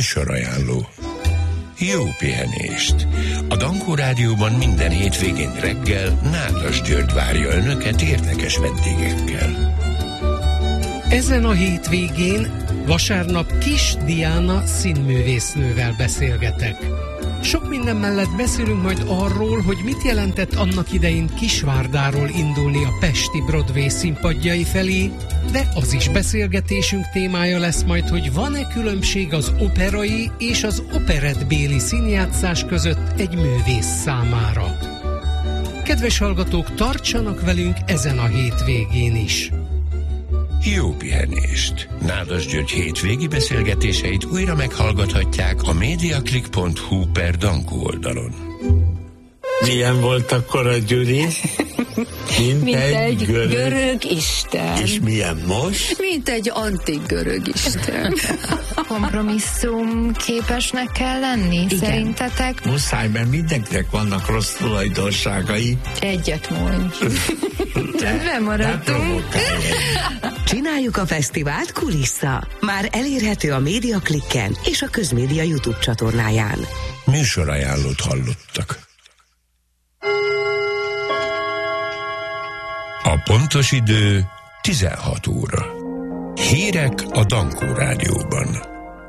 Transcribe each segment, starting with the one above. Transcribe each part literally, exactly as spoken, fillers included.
Műsorajánló. Jó pihenést! A Dankó Rádióban minden hétvégén reggel Nádas György várja önöket érdekes vendégekkel. Ezen a hétvégén vasárnap Kis Diana színművésznővel beszélgetek. Sok minden mellett beszélünk majd arról, hogy mit jelentett annak idején Kisvárdáról indulni a pesti Broadway színpadjai felé, de az is beszélgetésünk témája lesz majd, hogy van-e különbség az operai és az operettbéli színjátszás között egy művész számára. Kedves hallgatók, tartsanak velünk ezen a hétvégén is! Jó pihenést! Nádas György hétvégi beszélgetéseit újra meghallgathatják a mediaclick pont hu per Dankó oldalon. Milyen volt akkor a Gyuri? Mint, Mint egy, egy görög, görög isten. És milyen most? Mint egy antik görög isten. Kompromisszum képesnek kell lenni, igen. Szerintetek? Muszáj, mert mindenkinek vannak rossz tulajdonságai. Egyet mondj. Bemaradtunk. Csináljuk a fesztivált kulissza. Már elérhető a Mediaclicken és a Közmédia YouTube csatornáján. Műsorajánlót hallottak. A pontos idő tizenhat óra. Hírek a Dankó Rádióban.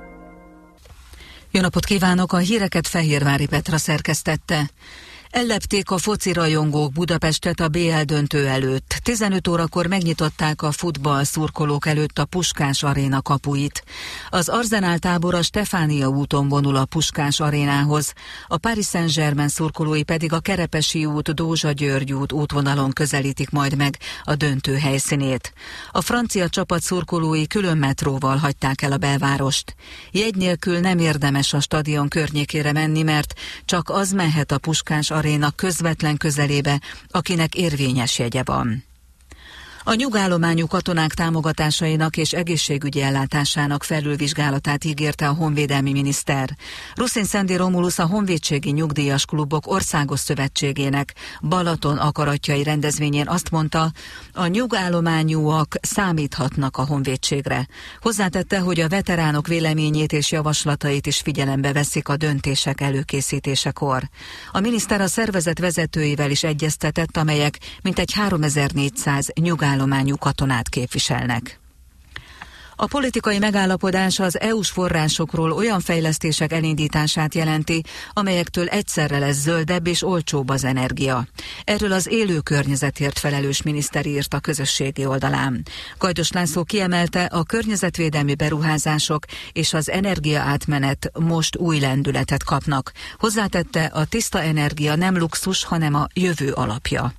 Jó napot kívánok, a híreket Fehérvári Petra szerkesztette. Ellepték a foci rajongók Budapestet a bé el döntő előtt. tizenöt órakor megnyitották a futball szurkolók előtt a Puskás Aréna kapuit. Az Arsenal tábor a Stefánia úton vonul a Puskás Arénához, a Paris Saint-Germain szurkolói pedig a Kerepesi út, Dózsa György út útvonalon közelítik majd meg a döntő helyszínét. A francia csapat szurkolói külön metróval hagyták el a belvárost. Jegy nélkül nem érdemes a stadion környékére menni, mert csak az mehet a Puskás Aréna közvetlen közelébe, akinek érvényes jegye van. A nyugállományú katonák támogatásainak és egészségügyi ellátásának felülvizsgálatát ígérte a honvédelmi miniszter. Ruszin Szendi Romulusz a Honvédségi Nyugdíjas Klubok Országos Szövetségének Balaton akaratjai rendezvényén azt mondta, a nyugállományúak számíthatnak a honvédségre. Hozzátette, hogy a veteránok véleményét és javaslatait is figyelembe veszik a döntések előkészítésekor. A miniszter a szervezet vezetőivel is egyeztetett, amelyek mintegy háromezer-négyszáz nyugállományú állományú katonát képviselnek. A politikai megállapodás az é u-s forrásokról olyan fejlesztések elindítását jelenti, amelyektől egyszerre lesz zöldebb és olcsóbb az energia. Erről az élő környezetért felelős miniszter írt a közösségi oldalán. Gajdos László kiemelte, a környezetvédelmi beruházások és az energiaátmenet most új lendületet kapnak. Hozzátette, a tiszta energia nem luxus, hanem a jövő alapja.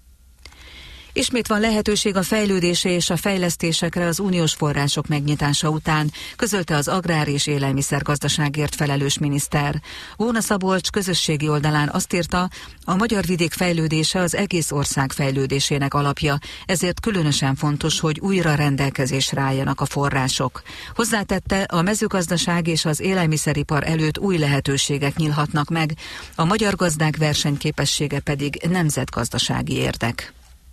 Ismét van lehetőség a fejlődésre és a fejlesztésekre az uniós források megnyitása után, közölte az agrár- és élelmiszergazdaságért felelős miniszter. Vóna Szabolcs közösségi oldalán azt írta, a magyar vidék fejlődése az egész ország fejlődésének alapja, ezért különösen fontos, hogy újra rendelkezésre álljanak a források. Hozzátette, a mezőgazdaság és az élelmiszeripar előtt új lehetőségek nyílhatnak meg, a magyar gazdák versenyképessége pedig nemzetgazdasági érdek.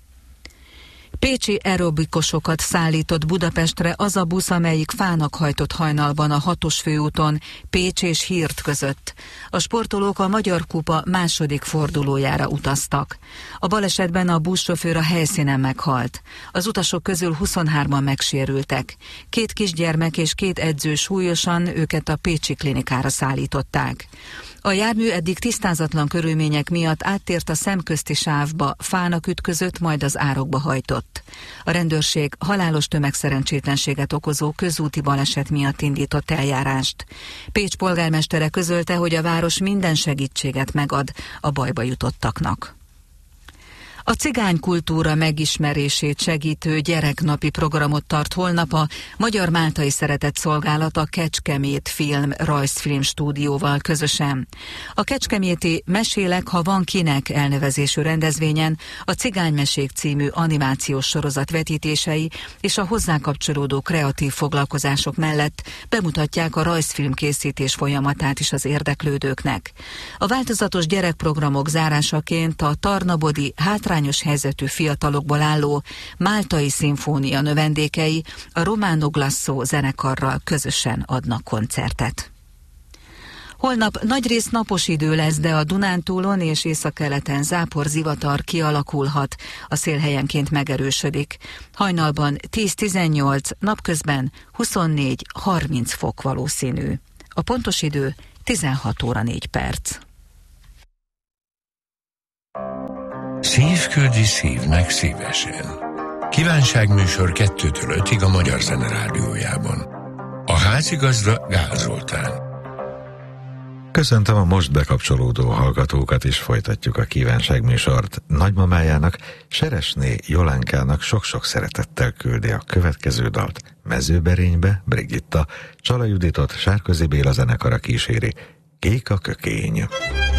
Pécsi aerobikusokat szállított Budapestre az a busz, amelyik fának hajtott hajnalban a hatos főúton Pécs és Hírt között. A sportolók a Magyar Kupa második fordulójára utaztak. A balesetben a buszsofőr a helyszínen meghalt. Az utasok közül huszonhárman megsérültek. Két kisgyermek és két edző súlyosan, őket a pécsi klinikára szállították. A jármű eddig tisztázatlan körülmények miatt áttért a szemközti sávba, fának ütközött, majd az árokba hajtott. A rendőrség halálos tömegszerencsétlenséget okozó közúti baleset miatt indított eljárást. Pécs polgármestere közölte, hogy a város minden segítséget megad a bajba jutottaknak. A cigánykultúra megismerését segítő gyereknapi programot tart holnap a Magyar Máltai Szeretett Szolgálat a Kecskemét Film rajzfilm stúdióval közösen. A kecskeméti Mesélek, ha van kinek elnevezésű rendezvényen a Cigánymesék című animációs sorozat vetítései és a hozzá kapcsolódó kreatív foglalkozások mellett bemutatják a rajzfilm készítés folyamatát is az érdeklődőknek. A változatos gyerekprogramok zárásaként a Tarnabodi hátrányos helyzetű fiatalokból álló Máltai Szimfónia növendékei a Romano Glasso zenekarral közösen adnak koncertet. Holnap nagyrészt napos idő lesz, de a Dunántúlon és északkeleten záporzivatar kialakulhat, a szél helyenként megerősödik. Hajnalban tíz-tizennyolc, napközben huszonnégy-harminc fok valószínű. A pontos idő tizenhat óra négy perc. Szívküldi szívnek szívesen. Kívánságműsor kettőtől ötig a Magyar Zene Rádiójában. A házigazda Gál Zoltán. Köszöntöm a most bekapcsolódó hallgatókat, és folytatjuk a kívánságműsort. Nagymamájának, Seresné Jolánkának sok-sok szeretettel küldi a következő dalt. Mezőberénybe Brigitta, Csala Juditot Sárközi Béla zenekara kíséri. Kék a kökény.